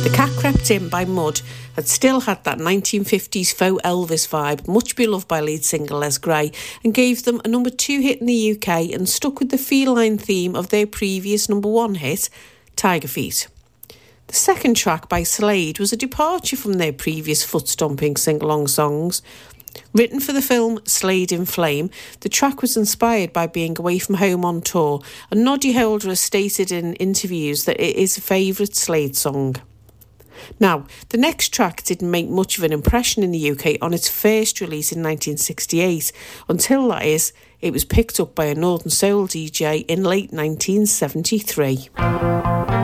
The Cat Crept In by Mud had still had that 1950s faux Elvis vibe, much beloved by lead singer Les Gray, and gave them a number 2 hit in the UK and stuck with the feline theme of their previous number 1 hit, Tiger Feet. The second track by Slade was a departure from their previous foot-stomping sing-along songs. Written for the film Slade in Flame, the track was inspired by being away from home on tour, and Noddy Holder has stated in interviews that it is a favourite Slade song. Now, the next track didn't make much of an impression in the UK on its first release in 1968, until, that is, it was picked up by a Northern Soul DJ in late 1973.